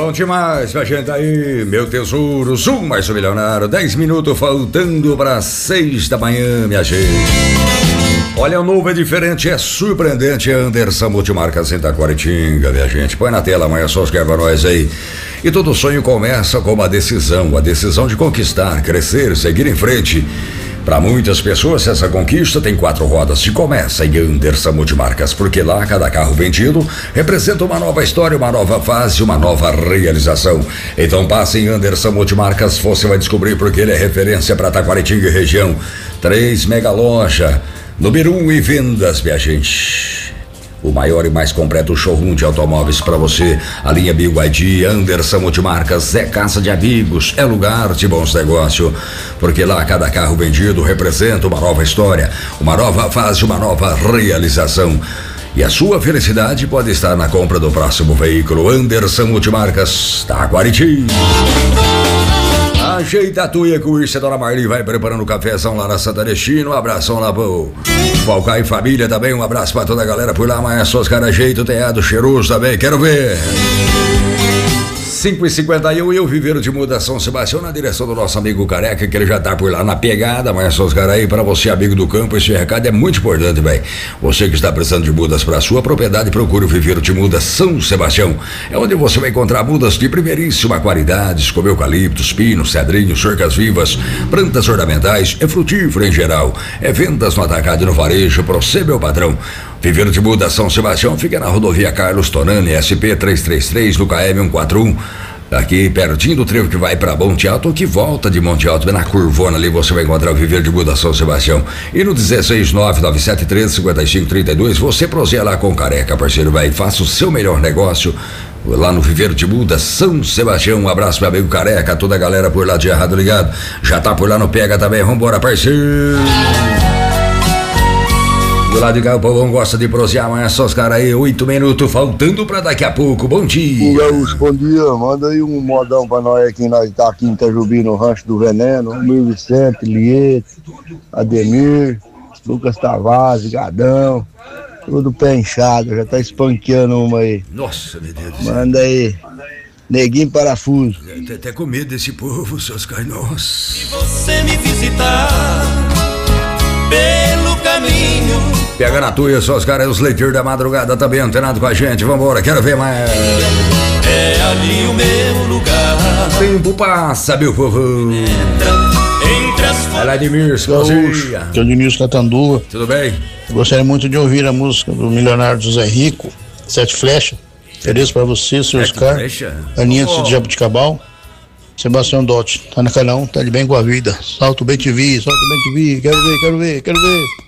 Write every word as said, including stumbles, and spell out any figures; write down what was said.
Bom demais pra gente aí, meu tesouro, Zoom mais um milionário, dez minutos faltando para seis da manhã, minha gente. Olha, o novo é diferente, é surpreendente, é Anderson Multimarcas em Taquaritinga, minha gente. Põe na tela amanhã só os que é pra nós aí. E todo sonho começa com uma decisão, a decisão de conquistar, crescer, seguir em frente. Para muitas pessoas, essa conquista tem quatro rodas e começa em Anderson Multimarcas, porque lá cada carro vendido representa uma nova história, uma nova fase, uma nova realização. Então passe em Anderson Multimarcas, você vai descobrir porque ele é referência para Taquaritinga e região. Três mega loja, número um em vendas, minha gente. O maior e mais completo showroom de automóveis para você. A linha B Y D, Anderson Multimarcas, é casa de amigos, é lugar de bons negócios. Porque lá cada carro vendido representa uma nova história, uma nova fase, uma nova realização. E a sua felicidade pode estar na compra do próximo veículo. Anderson Multimarcas, Taquaritinga. Ajeita a tuia com isso, a dona Marli vai preparando o cafezão lá na Santa Destino. Um abração lá pro Falcão e família também. Um abraço pra toda a galera por lá. Mas só os caras jeito, teado cheiroso também. Quero ver. cinco e cinquenta e um e o Viveiro de Muda São Sebastião na direção do nosso amigo Careca, que ele já tá por lá na pegada. Mas só os caras aí, pra você, amigo do campo, esse recado é muito importante, velho. Você que está precisando de mudas pra sua propriedade, procure o Viveiro de Muda São Sebastião. É onde você vai encontrar mudas de primeiríssima qualidade, como eucaliptos, pinos, cedrinhos, cercas vivas, plantas ornamentais, é frutífero em geral. É vendas no atacado e no varejo, pro você, meu patrão. Viveiro de Muda São Sebastião fica na rodovia Carlos Tonani, S P trezentos e trinta e três, no K M cento e quarenta e um. Aqui pertinho do trevo que vai para Monte Alto ou que volta de Monte Alto, bem na curvona ali você vai encontrar o Viveiro de Muda São Sebastião. E no dezesseis nove nove sete três cinco cinco três dois você proseia lá com o Careca, parceiro, vai, faça o seu melhor negócio lá no Viveiro de Muda São Sebastião. Um abraço meu amigo Careca, toda a galera por lá de errado ligado, já tá por lá no Pega também, vambora, parceiro. Do lado de cá o povão gosta de prosear, amanhã só os caras aí, oito minutos faltando pra daqui a pouco. Bom dia. Gaúcho, bom dia, manda aí um modão pra nós aqui, nós tá aqui em Itajubi, no Rancho do Veneno, Mil Vicente, Liete, Ademir, Lucas Tavares, Gadão, tudo pé inchado, já tá espanqueando uma aí. Nossa, meu Deus do céu. Manda aí, Neguinho Parafuso. Tô até com medo desse povo, seus carinhos. Se você me visitar pelo caminho, pega na tuia, só os caras, os leiteiros da madrugada também antenado com a gente. Vambora, quero ver mais. é ali o meu lugar. Tempo passa, meu povo. Entre as Fala, Edmir, sozinha. Que é o Edmir Catanduva. Tudo bem? Gostaria muito de ouvir a música do milionário José Rico, Sete Flechas. Feliz pra você, seu Oscar. Aninha oh. de Jabuticabal. Sebastião Dotti, tá na canal, tá de bem com a vida. Salto bem T V, salto bem T V, quero ver, quero ver, quero ver.